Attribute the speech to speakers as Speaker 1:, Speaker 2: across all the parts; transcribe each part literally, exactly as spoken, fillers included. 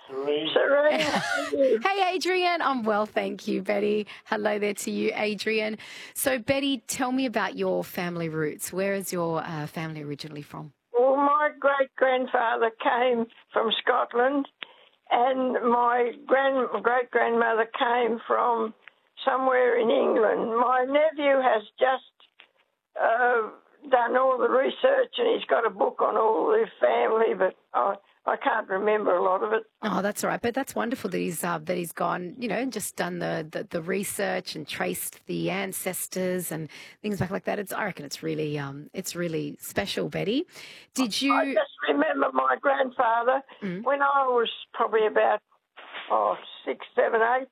Speaker 1: Serene.
Speaker 2: Serene, how are you?
Speaker 3: Hey, Adrian. I'm well, thank you, Betty. Hello there to you, Adrian. So, Betty, tell me about your family roots. Where is your uh, family originally from?
Speaker 2: Well, my great-grandfather came from Scotland, and my grand great-grandmother came from somewhere in England. My nephew has just uh, done all the research, and he's got a book on all the family, but I, I can't remember a lot of it.
Speaker 3: Oh, that's all right. But that's wonderful that he's uh, that he's gone, you know, and just done the, the, the research and traced the ancestors and things back like that. It's I reckon it's really um it's really special, Betty. Did you?
Speaker 2: I just remember my grandfather
Speaker 3: Mm.
Speaker 2: when I was probably about oh six, seven, eight.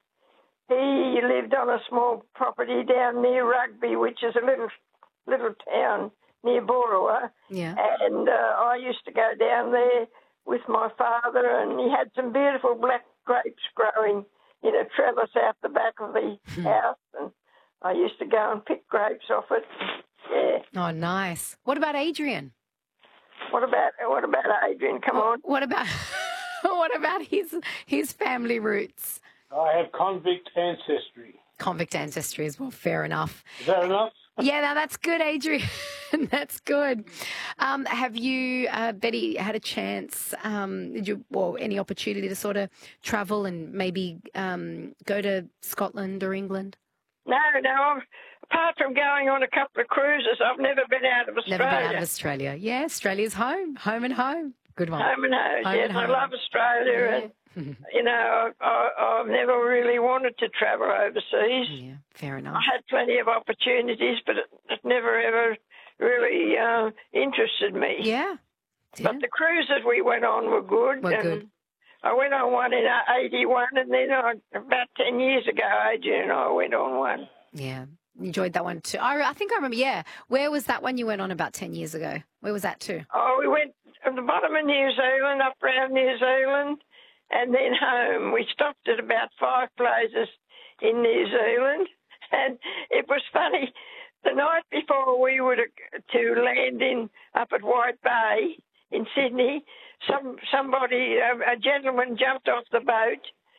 Speaker 2: He lived on a small property down near Rugby, which is a little little town near Boorowa.
Speaker 3: Yeah.
Speaker 2: And uh, I used to go down there with my father, and he had some beautiful black grapes growing in a trellis out the back of the house, and I used to go and pick grapes off it. Yeah.
Speaker 3: Oh, nice. What about Adrian?
Speaker 2: What about what about Adrian? Come on.
Speaker 3: What about what about his his family roots?
Speaker 1: I have convict ancestry.
Speaker 3: Convict ancestry as well. Fair enough.
Speaker 1: Is that enough?
Speaker 3: Yeah, no, that's good, Adrian. That's good. Um, have you, uh, Betty, had a chance, um, did you, or any opportunity to sort of travel and maybe um, go to Scotland or England?
Speaker 2: No, no. I've, apart from going on a couple of cruises, I've never been out of Australia.
Speaker 3: Never been out of Australia. Yeah, Australia's home. Home and home. Good one.
Speaker 2: Home and home.
Speaker 3: Home
Speaker 2: Yes,
Speaker 3: and
Speaker 2: I
Speaker 3: home.
Speaker 2: love Australia,
Speaker 3: Yeah.
Speaker 2: and you know, I, I, I've never really wanted to travel overseas.
Speaker 3: Yeah, fair enough.
Speaker 2: I had plenty of opportunities, but it, it never ever really uh, interested me.
Speaker 3: Yeah.
Speaker 2: But the cruises we went on were good.
Speaker 3: Were
Speaker 2: and
Speaker 3: good.
Speaker 2: I went on one in eighty-one, and then I, about ten years ago, Adrian and I went on one.
Speaker 3: Yeah. Enjoyed that one too. I, I think I remember, yeah. Where was that one you went on about ten years ago? Where was that to?
Speaker 2: Oh, we went at the bottom of New Zealand, up around New Zealand, and then home. We stopped at about five places in New Zealand, and it was funny. The night before we were to, to land in up at White Bay in Sydney, some somebody, a, a gentleman, jumped off the boat,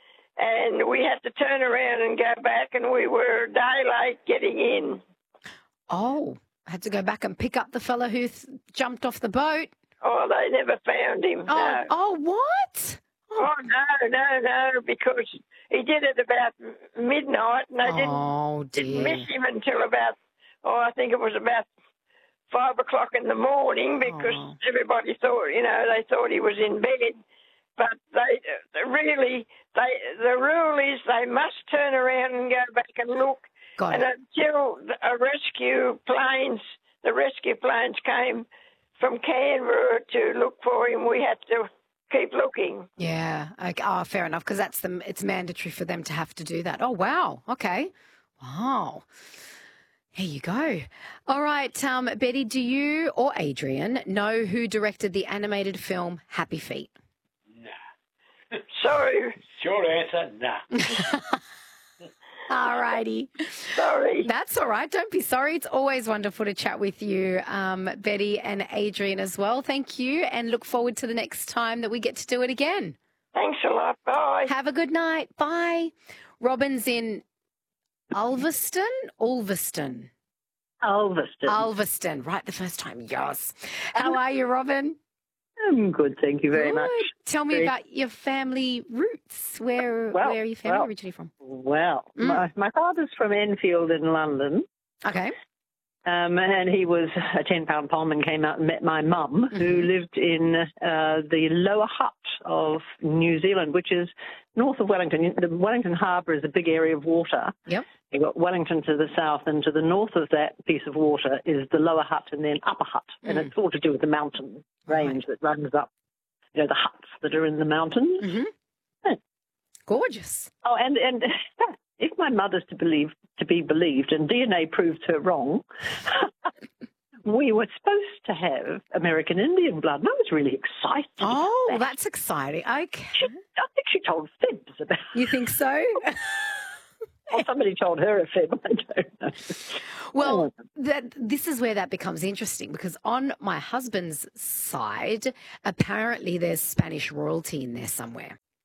Speaker 2: and we had to turn around and go back, and we were a day late getting in.
Speaker 3: Oh, I had to go back and pick up the fellow who th- jumped off the boat.
Speaker 2: Oh, they never found him.
Speaker 3: Oh,
Speaker 2: no.
Speaker 3: oh, what?
Speaker 2: Oh, no, no, no, because he did it about midnight, and they didn't,
Speaker 3: Oh,
Speaker 2: didn't miss
Speaker 3: dear.
Speaker 2: him until about, oh, I think it was about five o'clock in the morning, because
Speaker 3: Oh.
Speaker 2: everybody thought, you know, they thought he was in bed. But they they really, they the rule is they must turn around and go back and look.
Speaker 3: Got
Speaker 2: and
Speaker 3: it.
Speaker 2: until the- a rescue planes, the rescue planes came from Canberra to look for him, we had to keep looking.
Speaker 3: Yeah. Okay. Oh, fair enough, because that's the, it's mandatory for them to have to do that. Oh, wow. Okay. Wow. Here you go. All right, um, Betty, do you or Adrian know who directed the animated film Happy Feet?
Speaker 1: Nah.
Speaker 2: Sorry,
Speaker 1: Short answer, nah.
Speaker 3: All righty.
Speaker 2: sorry.
Speaker 3: That's all right. Don't be sorry. It's always wonderful to chat with you, um, Betty and Adrian as well. Thank you, and look forward to the next time that we get to do it again.
Speaker 2: Thanks a lot. Bye.
Speaker 3: Have a good night. Bye. Robin's in Ulverston? Ulverston.
Speaker 4: Ulverston.
Speaker 3: Ulverston. Right the first time. Yes. How are you, Robin?
Speaker 4: I'm good, thank you very
Speaker 3: Good.
Speaker 4: much.
Speaker 3: Tell me
Speaker 4: Very-
Speaker 3: about your family roots. Where
Speaker 4: Well,
Speaker 3: where are your family
Speaker 4: well.
Speaker 3: originally from?
Speaker 4: Well,
Speaker 3: Mm.
Speaker 4: my, my father's from Enfield in London,
Speaker 3: Okay.
Speaker 4: um, and he was a ten-pound pom and came out and met my mum, who
Speaker 3: Mhm.
Speaker 4: lived in uh, the Lower Hutt of New Zealand, which is north of Wellington. The Wellington Harbour is a big area of water.
Speaker 3: Yep.
Speaker 4: You've got Wellington to the south, and to the north of that piece of water is the Lower Hutt and then Upper Hutt, and
Speaker 3: Mm.
Speaker 4: it's all to do with the mountain range that runs up, you know, the huts that are in the mountains.
Speaker 3: Mm-hmm.
Speaker 4: Yeah.
Speaker 3: Gorgeous.
Speaker 4: Oh, and and if my mother's to believe to be believed, and D N A proves her wrong, we were supposed to have American Indian blood, and I was really excited.
Speaker 3: Oh,
Speaker 4: about that.
Speaker 3: that's exciting. Okay.
Speaker 4: She, I think she told fibs about.
Speaker 3: You think so?
Speaker 4: Or somebody told her a fib. I don't know.
Speaker 3: Well, that, this is where that becomes interesting, because on my husband's side, apparently there's Spanish royalty in there somewhere.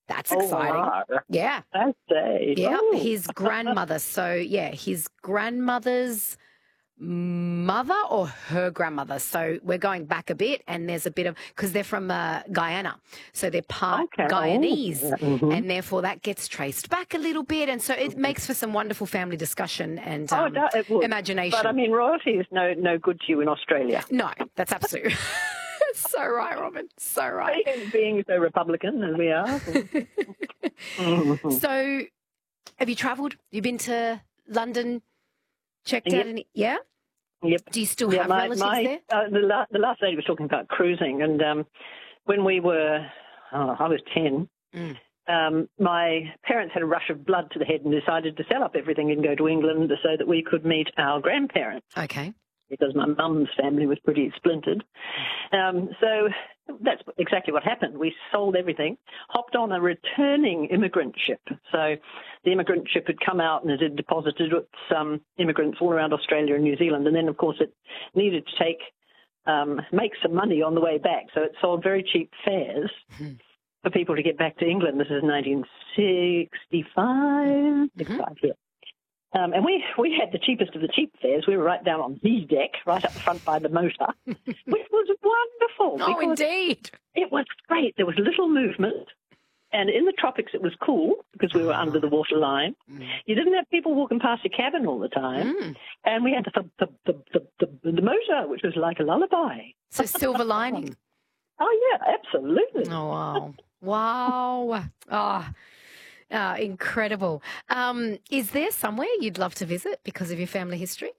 Speaker 3: That's
Speaker 4: Oh,
Speaker 3: exciting.
Speaker 4: wow.
Speaker 3: Yeah.
Speaker 4: I say.
Speaker 3: Yeah.
Speaker 4: Oh.
Speaker 3: His grandmother. So, yeah, his grandmother's mother or her grandmother. So we're going back a bit, and there's a bit of, because they're from uh, Guyana. So they're part
Speaker 4: Okay.
Speaker 3: Guyanese,
Speaker 4: Oh, mhm.
Speaker 3: and therefore that gets traced back a little bit. And so it makes for some wonderful family discussion and
Speaker 4: Oh,
Speaker 3: um,
Speaker 4: it, it would.
Speaker 3: imagination.
Speaker 4: But I mean, royalty is no no good to you in Australia.
Speaker 3: No, that's absolutely so right, Robin. So right.
Speaker 4: Being, being so Republican as we are. Mhm.
Speaker 3: So, have you travelled? You been to London? Checked
Speaker 4: Yep.
Speaker 3: out any? Yeah.
Speaker 4: Yep.
Speaker 3: Do you still
Speaker 4: Yeah,
Speaker 3: have
Speaker 4: my,
Speaker 3: relatives
Speaker 4: my,
Speaker 3: there?
Speaker 4: Uh, the, la- the last lady was talking about cruising, and um, when we were, oh, I was ten.
Speaker 3: Mm.
Speaker 4: Um, my parents had a rush of blood to the head and decided to sell up everything and go to England so that we could meet our grandparents,
Speaker 3: Okay.
Speaker 4: because my mum's family was pretty splintered. Um, so that's exactly what happened. We sold everything, hopped on a returning immigrant ship. So the immigrant ship had come out and it had deposited some immigrants all around Australia and New Zealand. And then, of course, it needed to take um, make some money on the way back. So it sold very cheap fares
Speaker 3: Hmm.
Speaker 4: for people to get back to England. This is nineteen sixty-five. sixty-five, yeah. Um, and we, we had the cheapest of the cheap fares. We were right down on the deck, right up front by the motor, which was wonderful.
Speaker 3: Oh,
Speaker 4: because
Speaker 3: indeed.
Speaker 4: it was great. There was little movement. And in the tropics, it was cool because we were under the water line.
Speaker 3: Mm.
Speaker 4: You didn't have people walking past your cabin all the time.
Speaker 3: Mm.
Speaker 4: And we had the, the, the, the, the, the motor, which was like a lullaby.
Speaker 3: So silver lining.
Speaker 4: Oh, yeah, absolutely.
Speaker 3: Oh, wow. Wow. Oh, uh, incredible. Um, is there somewhere you'd love to visit because of your family history?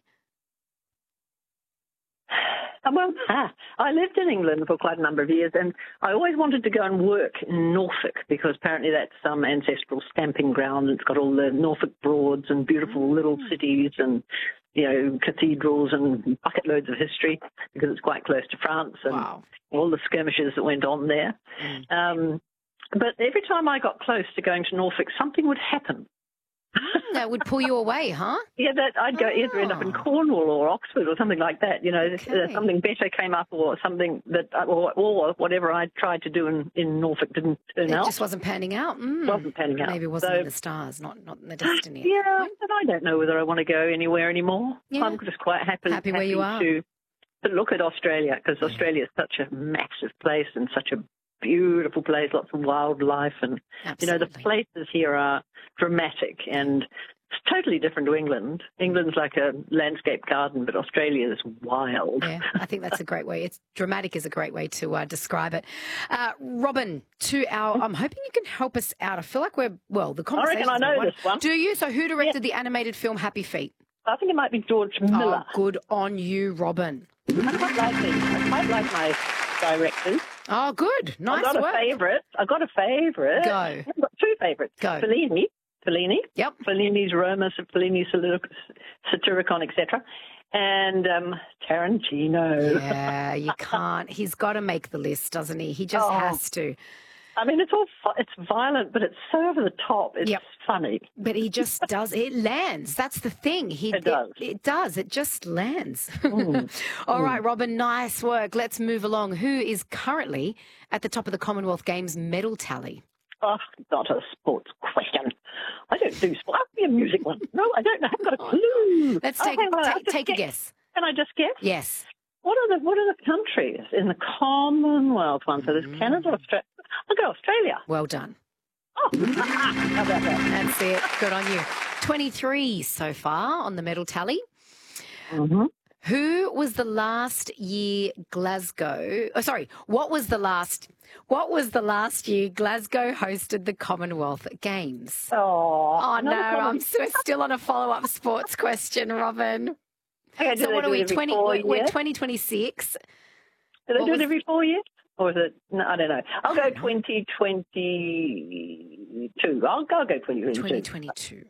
Speaker 4: Uh, Well, ah, I lived in England for quite a number of years, and I always wanted to go and work in Norfolk because apparently that's some ancestral stamping ground. It's got all the Norfolk Broads and beautiful little cities and, you know, cathedrals and bucket loads of history because it's quite close to France and
Speaker 3: Wow.
Speaker 4: all the skirmishes that went on there.
Speaker 3: Mm.
Speaker 4: Um, but every time I got close to going to Norfolk, something would happen.
Speaker 3: That would pull you away, huh?
Speaker 4: Yeah, that I'd go either end up in
Speaker 3: Oh.
Speaker 4: Cornwall or Oxford or something like that. You know,
Speaker 3: Okay.
Speaker 4: uh, something better came up, or something that, or, or whatever I tried to do in, in Norfolk didn't turn
Speaker 3: It
Speaker 4: out.
Speaker 3: just wasn't panning out. Mm.
Speaker 4: wasn't panning out.
Speaker 3: Maybe it wasn't
Speaker 4: So-
Speaker 3: in the stars, not not in the destiny.
Speaker 4: Yeah, but I don't know whether I want to go anywhere anymore.
Speaker 3: Yeah.
Speaker 4: I'm just quite happy,
Speaker 3: Happy where you are.
Speaker 4: to, to look at Australia because Australia is such a massive place and such a beautiful place, lots of wildlife, and you know the
Speaker 3: Absolutely.
Speaker 4: places here are dramatic and it's totally different to England. England's like a landscape garden, but Australia is wild.
Speaker 3: Yeah, I think that's a great way. It's dramatic is a great way to uh, describe it. Uh, Robin, to our, I'm hoping you can help us out. I feel like we're well. The
Speaker 4: I
Speaker 3: conversation.
Speaker 4: reckon I know this one.
Speaker 3: Do you? So, who directed the animated film Happy Feet?
Speaker 4: I think it might be George Miller.
Speaker 3: Oh, good on you, Robin.
Speaker 4: I quite like him. I quite like my directors.
Speaker 3: Oh, good. Nice
Speaker 4: I've got
Speaker 3: work.
Speaker 4: a favourite. I've got a favourite.
Speaker 3: Go.
Speaker 4: I've got two favourites.
Speaker 3: Go.
Speaker 4: Fellini. Fellini.
Speaker 3: Yep.
Speaker 4: Fellini's Roma, Fellini's Satyricon, et cetera. And um, Tarantino.
Speaker 3: Yeah, you can't. He's got to make the list, doesn't he? He just
Speaker 4: Oh.
Speaker 3: has to.
Speaker 4: I mean, it's all fu- it's violent, but it's so over the top. It's
Speaker 3: Yep.
Speaker 4: funny.
Speaker 3: But he just does. It lands. That's the thing. He
Speaker 4: It does.
Speaker 3: It, it does. It just lands.
Speaker 4: Mm.
Speaker 3: All right, Robin. Nice work. Let's move along. Who is currently at the top of the Commonwealth Games medal tally?
Speaker 4: Oh, not a sports question. I don't do sport. I'll be a music one. No, I don't. I haven't got a clue.
Speaker 3: Let's
Speaker 4: Oh,
Speaker 3: take
Speaker 4: hang on, I'll
Speaker 3: take,
Speaker 4: just
Speaker 3: take a guess.
Speaker 4: Can I just guess?
Speaker 3: Yes.
Speaker 4: What are the What are the countries in the Commonwealth one? So there's
Speaker 3: Mm.
Speaker 4: Canada, Australia. I'll go Australia.
Speaker 3: Well done.
Speaker 4: Oh, how about that?
Speaker 3: That's it. Good on you. twenty-three so far on the medal tally.
Speaker 4: Mm-hmm.
Speaker 3: Who was the last year Glasgow? Oh, sorry. What was the last? What was the last year Glasgow hosted the Commonwealth Games?
Speaker 4: Oh,
Speaker 3: Oh no,
Speaker 4: another
Speaker 3: I'm
Speaker 4: Common-
Speaker 3: s- we're still on a follow-up sports question, Robin.
Speaker 4: Okay, do
Speaker 3: So
Speaker 4: they
Speaker 3: what
Speaker 4: do
Speaker 3: are
Speaker 4: it
Speaker 3: we?
Speaker 4: every
Speaker 3: Twenty?
Speaker 4: four
Speaker 3: We're, we're
Speaker 4: years?
Speaker 3: twenty twenty-six.
Speaker 4: Do they
Speaker 3: what
Speaker 4: do
Speaker 3: was-
Speaker 4: it every four years? Or is it? No, I don't know. I'll go
Speaker 3: don't know.
Speaker 4: twenty twenty-two. I'll, I'll go twenty twenty-two.
Speaker 3: Twenty twenty-two.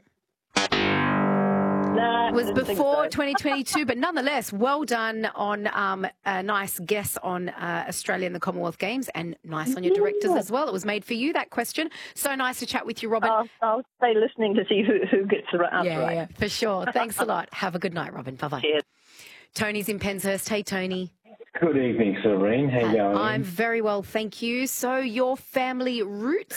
Speaker 4: Nah,
Speaker 3: It was
Speaker 4: didn't think
Speaker 3: before
Speaker 4: so.
Speaker 3: twenty twenty-two, but nonetheless, well done on um, a nice guess on uh, Australia and the Commonwealth Games, and nice on your directors
Speaker 4: Yeah.
Speaker 3: as well. It was made for you, that question. So nice to chat with you, Robin.
Speaker 4: I'll, I'll stay listening to see who, who gets the right answer
Speaker 3: yeah,
Speaker 4: right.
Speaker 3: yeah, for sure. Thanks a lot. Have a good night, Robin. Bye-bye.
Speaker 4: Cheers.
Speaker 3: Tony's in Penshurst. Hey, Tony.
Speaker 5: Good evening, Serene. How you going?
Speaker 3: I'm very well, thank you. So your family roots